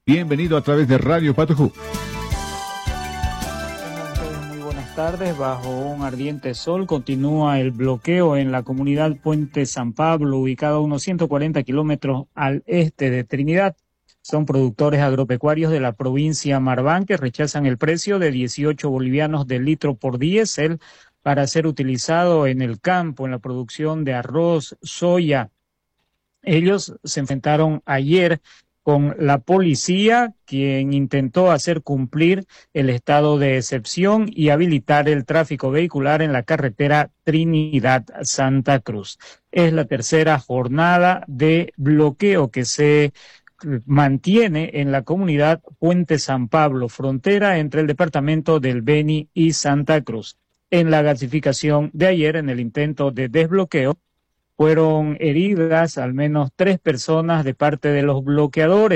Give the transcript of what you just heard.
Bienvenido a través de Radio Patujú. Muy buenas tardes. Bajo un ardiente sol continúa el bloqueo en la comunidad Puente San Pablo, ubicado a unos 140 kilómetros al este de Trinidad. Son productores agropecuarios de la provincia Marván que rechazan el precio de 18 bolivianos del litro por diésel para ser utilizado en el campo, en la producción de arroz, soya. Ellos se enfrentaron ayer con la policía, quien intentó hacer cumplir el estado de excepción y habilitar el tráfico vehicular en la carretera Trinidad-Santa Cruz. Es la tercera jornada de bloqueo que se mantiene en la comunidad Puente San Pablo, frontera entre el departamento del Beni y Santa Cruz. En la gasificación de ayer, en el intento de desbloqueo, fueron heridas al menos 3 personas de parte de los bloqueadores.